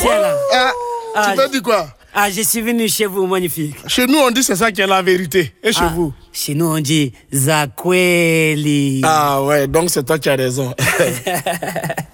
là. Tu peux dire quoi? Je suis venu chez vous, magnifique. Chez nous, on dit c'est ça qui est la vérité. Et chez vous? Chez nous, on dit Zakweli. Ah ouais, donc c'est toi qui as raison.